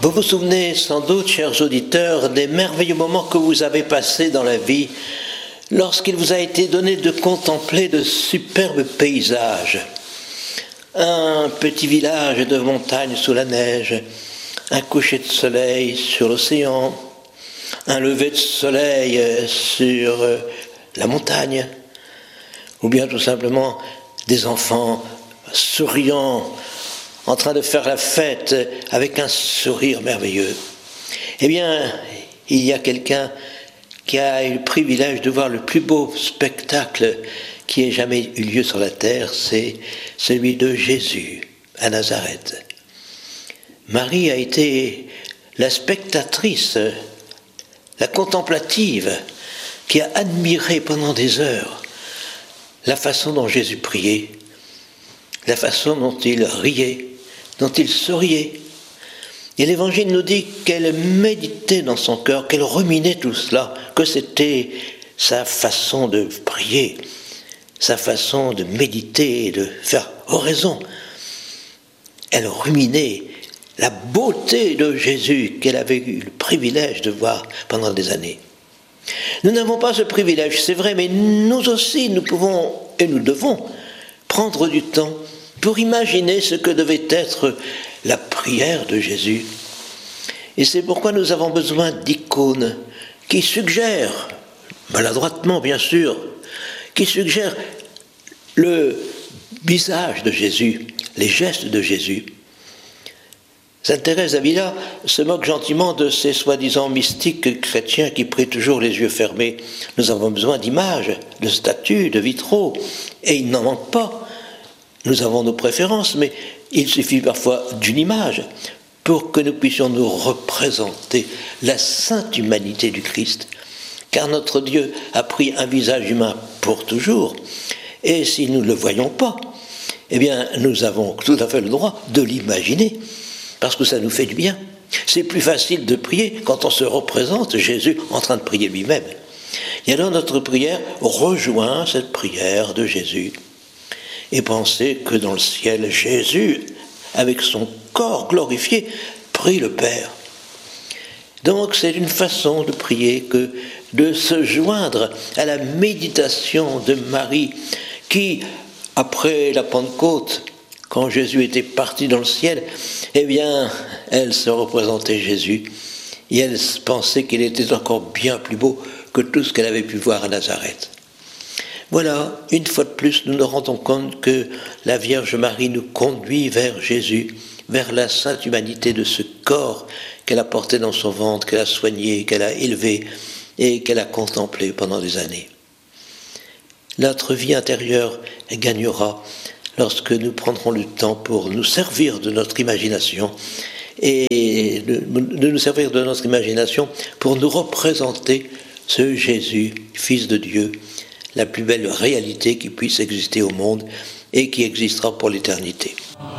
Vous vous souvenez sans doute, chers auditeurs, des merveilleux moments que vous avez passés dans la vie lorsqu'il vous a été donné de contempler de superbes paysages. Un petit village de montagne sous la neige, un coucher de soleil sur l'océan, un lever de soleil sur la montagne, ou bien tout simplement des enfants souriants, en train de faire la fête avec un sourire merveilleux. Eh bien, il y a quelqu'un qui a eu le privilège de voir le plus beau spectacle qui ait jamais eu lieu sur la terre, c'est celui de Jésus à Nazareth. Marie a été la spectatrice, la contemplative, qui a admiré pendant des heures la façon dont Jésus priait, la façon dont il riait, dont il souriait. Et l'Évangile nous dit qu'elle méditait dans son cœur, qu'elle ruminait tout cela, que c'était sa façon de prier, sa façon de méditer et de faire oraison. Elle ruminait la beauté de Jésus qu'elle avait eu le privilège de voir pendant des années. Nous n'avons pas ce privilège, c'est vrai, mais nous aussi, nous pouvons et nous devons prendre du temps pour imaginer ce que devait être la prière de Jésus. Et c'est pourquoi nous avons besoin d'icônes qui suggèrent, maladroitement bien sûr, qui suggèrent le visage de Jésus, les gestes de Jésus. Sainte Thérèse d'Avila se moque gentiment de ces soi-disant mystiques chrétiens qui prient toujours les yeux fermés. Nous avons besoin d'images, de statues, de vitraux, et il n'en manque pas. Nous avons nos préférences, mais il suffit parfois d'une image pour que nous puissions nous représenter la sainte humanité du Christ. Car notre Dieu a pris un visage humain pour toujours, et si nous ne le voyons pas, eh bien nous avons tout à fait le droit de l'imaginer, parce que ça nous fait du bien. C'est plus facile de prier quand on se représente Jésus en train de prier lui-même. Et alors notre prière rejoint cette prière de Jésus. Et pensez que dans le ciel, Jésus, avec son corps glorifié, prie le Père. Donc c'est une façon de prier que de se joindre à la méditation de Marie qui, après la Pentecôte, quand Jésus était parti dans le ciel, eh bien, elle se représentait Jésus et elle pensait qu'il était encore bien plus beau que tout ce qu'elle avait pu voir à Nazareth. Voilà, une fois de plus, nous nous rendons compte que la Vierge Marie nous conduit vers Jésus, vers la sainte humanité de ce corps qu'elle a porté dans son ventre, qu'elle a soigné, qu'elle a élevé et qu'elle a contemplé pendant des années. Notre vie intérieure gagnera lorsque nous prendrons le temps pour nous servir de notre imagination et de nous servir de notre imagination pour nous représenter ce Jésus, Fils de Dieu, la plus belle réalité qui puisse exister au monde et qui existera pour l'éternité.